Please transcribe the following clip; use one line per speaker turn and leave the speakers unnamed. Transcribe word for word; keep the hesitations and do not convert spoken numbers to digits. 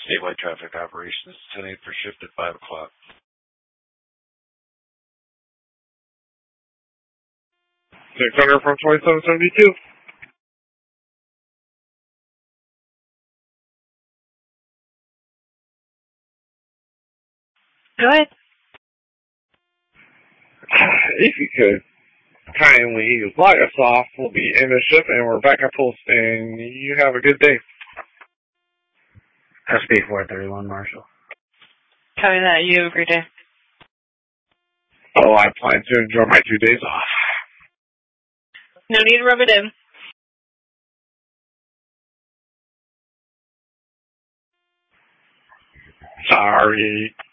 Statewide traffic operations, ten eight for shift at five o'clock.
six hundred from twenty-seven seventy-two.
Go ahead.
If you could kindly light us off, we'll be in the ship and we're back at post, and you have a good day.
S B four thirty-one, Marshall.
Copy that. You have a great day.
Oh, I plan to enjoy my two days off.
No need to rub it in.
Sorry.